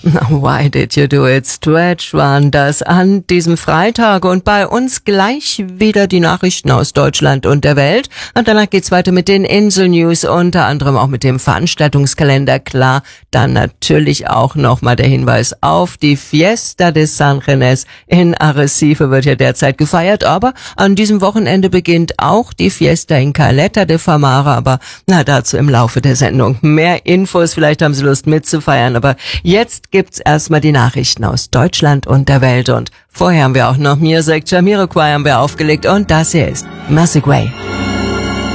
Why did you do it? Stretch waren das an diesem Freitag und bei uns gleich wieder die Nachrichten aus Deutschland und der Welt. Und danach geht's weiter mit den Insel-News, unter anderem auch mit dem Veranstaltungskalender. Klar, dann natürlich auch nochmal der Hinweis auf die Fiesta de San Ginés in Arrecife wird ja derzeit gefeiert, aber an diesem Wochenende beginnt auch die Fiesta in Caleta de Famara, aber dazu im Laufe der Sendung. Mehr Infos, vielleicht haben Sie Lust mitzufeiern, aber jetzt gibt's erstmal die Nachrichten aus Deutschland und der Welt und vorher haben wir auch noch Music, Jamiroquai haben wir aufgelegt und das hier ist Massive Way.